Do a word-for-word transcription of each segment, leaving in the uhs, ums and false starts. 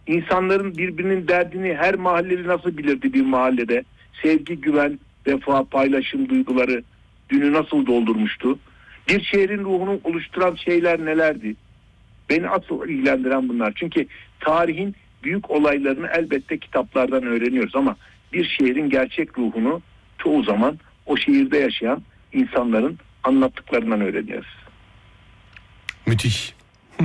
İnsanların birbirinin derdini, her mahalleli nasıl bilirdi bir mahallede? Sevgi, güven, vefa, paylaşım duyguları dünü nasıl doldurmuştu? Bir şehrin ruhunu oluşturan şeyler nelerdi? Beni asıl ilgilendiren bunlar. Çünkü tarihin büyük olaylarını elbette kitaplardan öğreniyoruz ama bir şehrin gerçek ruhunu çoğu zaman o şehirde yaşayan insanların anlattıklarından öğreniyoruz. Müthiş.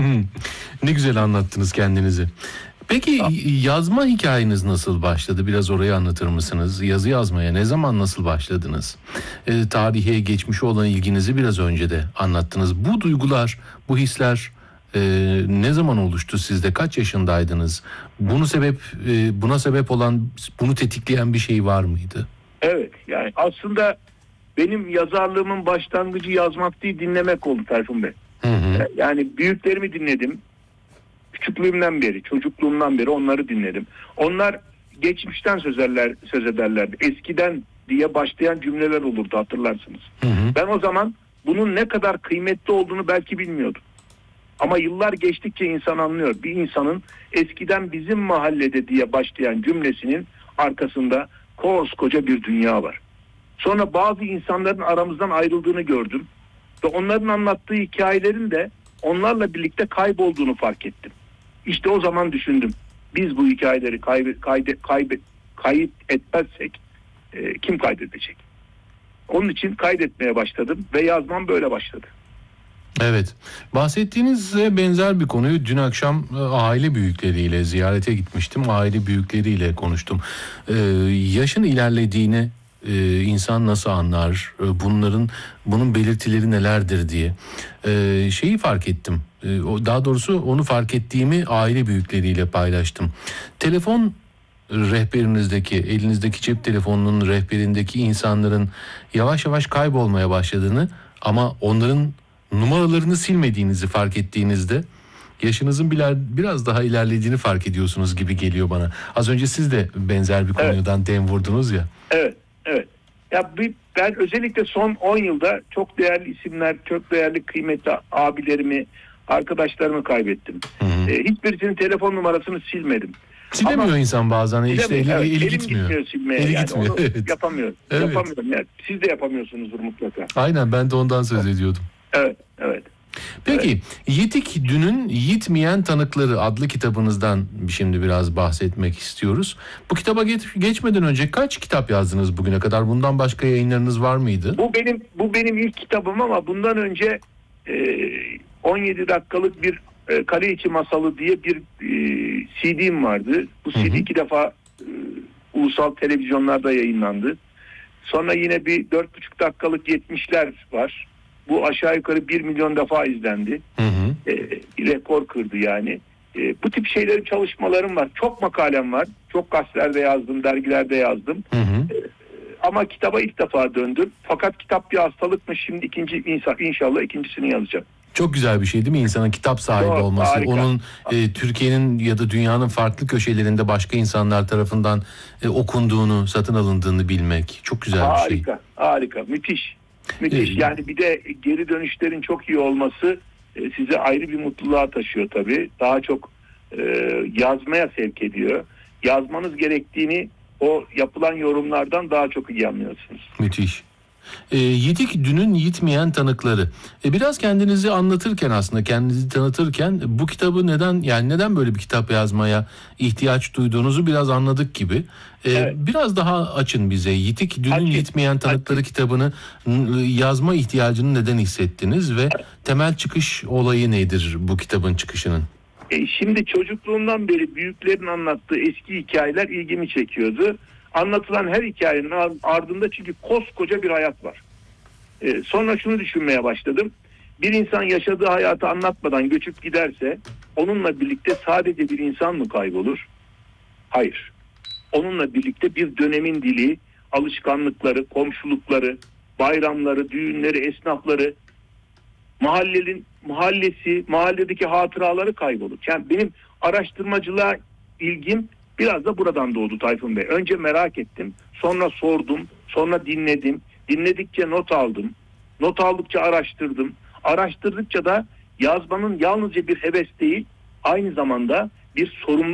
Ne güzel anlattınız kendinizi. Peki yazma hikayeniz nasıl başladı? Biraz orayı anlatır mısınız? Yazı yazmaya ne zaman, nasıl başladınız? E, tarihe, geçmişe olan ilginizi biraz önce de anlattınız. Bu duygular, bu hisler e, ne zaman oluştu sizde? Kaç yaşındaydınız? Bunu sebep, e, buna sebep olan, bunu tetikleyen bir şey var mıydı? Evet, yani aslında benim yazarlığımın başlangıcı yazmak değil, dinlemek oldu Tayfun Bey. Hı hı. Yani büyüklerimi dinledim. Küçüklüğümden beri, çocukluğumdan beri onları dinledim. Onlar geçmişten söz ederler, söz ederlerdi. Eskiden diye başlayan cümleler olurdu, hatırlarsınız. Hı hı. Ben o zaman bunun ne kadar kıymetli olduğunu belki bilmiyordum. Ama yıllar geçtikçe insan anlıyor. Bir insanın eskiden bizim mahallede diye başlayan cümlesinin arkasında koskoca bir dünya var. Sonra bazı insanların aramızdan ayrıldığını gördüm. Ve onların anlattığı hikayelerin de onlarla birlikte kaybolduğunu fark ettim. İşte o zaman düşündüm. Biz bu hikayeleri kaybe, kayde, kaybe, kayıt etmezsek e, kim kaydedecek? Onun için kaydetmeye başladım ve yazmam böyle başladı. Evet. Bahsettiğinize benzer bir konuyu dün akşam e, aile büyükleriyle ziyarete gitmiştim. Aile büyükleriyle konuştum. Ee, yaşın ilerlediğini e, insan nasıl anlar? E, bunların bunun belirtileri nelerdir diye e, şeyi fark ettim. E, daha doğrusu onu fark ettiğimi aile büyükleriyle paylaştım. Telefon rehberinizdeki, elinizdeki cep telefonunun rehberindeki insanların yavaş yavaş kaybolmaya başladığını ama onların numaralarını silmediğinizi fark ettiğinizde yaşınızın biraz daha ilerlediğini fark ediyorsunuz gibi geliyor bana. Az önce siz de benzer bir konudan evet. dem vurdunuz ya. Evet, evet. Ya ben özellikle son on yılda çok değerli isimler, çok değerli kıymetli abilerimi, arkadaşlarımı kaybettim. Ee, hiçbirisinin telefon numarasını silmedim. Silemiyor Ama, insan bazen. İşte eli, evet, eli elim gitmiyor. gitmiyor silmeye. Eli yani gitmiyor. Onu evet. Yapamıyorum. Evet. Yapamıyorum. Yani siz de yapamıyorsunuzdur mutlaka. Aynen, ben de ondan söz ediyordum. Evet, evet. Peki, evet. Yitik Dün'ün Yitmeyen Tanıkları adlı kitabınızdan şimdi biraz bahsetmek istiyoruz. Bu kitaba geç, geçmeden önce kaç kitap yazdınız bugüne kadar? Bundan başka yayınlarınız var mıydı? Bu benim bu benim ilk kitabım ama bundan önce e, on yedi dakikalık bir e, Kale İçi Masalı diye bir e, C D'm vardı. Bu C D hı hı. iki defa e, ulusal televizyonlarda yayınlandı. Sonra yine bir dört buçuk dakikalık yetmişler var. Bu aşağı yukarı bir milyon defa izlendi. Hı hı. E, rekor kırdı yani. E, bu tip şeylerin çalışmalarım var. Çok makalem var. Çok gazetelerde yazdım, dergilerde yazdım. Hı hı. E, ama kitaba ilk defa döndüm. Fakat kitap bir hastalıkmış. Şimdi ikinci inşallah ikincisini yazacağım. Çok güzel bir şey değil mi? İnsanın kitap sahibi Çok, olması. Harika. Onun e, Türkiye'nin ya da dünyanın farklı köşelerinde başka insanlar tarafından e, okunduğunu, satın alındığını bilmek. Çok güzel harika, bir şey. Harika, harika. Müthiş. Müthiş. Yani bir de geri dönüşlerin çok iyi olması e, size ayrı bir mutluluğa taşıyor tabii. Daha çok e, yazmaya sevk ediyor. Yazmanız gerektiğini o yapılan yorumlardan daha çok iyi anlıyorsunuz. Müthiş. E, Yitik Dün'ün Yitmeyen Tanıkları. E, biraz kendinizi anlatırken, aslında kendinizi tanıtırken bu kitabı neden, yani neden böyle bir kitap yazmaya ihtiyaç duyduğunuzu biraz anladık gibi. E, evet. Biraz daha açın bize. Yitik Dün'ün Açın. Yitmeyen Tanıkları Açın. kitabını yazma ihtiyacını neden hissettiniz ve evet. temel çıkış olayı nedir bu kitabın çıkışının? E, şimdi çocukluğumdan beri büyüklerin anlattığı eski hikayeler ilgimi çekiyordu. Anlatılan her hikayenin ardında çünkü koskoca bir hayat var. Ee, sonra şunu düşünmeye başladım. Bir insan yaşadığı hayatı anlatmadan göçüp giderse onunla birlikte sadece bir insan mı kaybolur? Hayır. Onunla birlikte bir dönemin dili, alışkanlıkları, komşulukları, bayramları, düğünleri, esnafları, mahallenin mahallesi, mahalledeki hatıraları kaybolur. Yani benim araştırmacılığa ilgim biraz da buradan doğdu Tayfun Bey. Önce merak ettim, sonra sordum, sonra dinledim. Dinledikçe not aldım. Not aldıkça araştırdım. Araştırdıkça da yazmanın yalnızca bir heves değil, aynı zamanda bir sorumluluk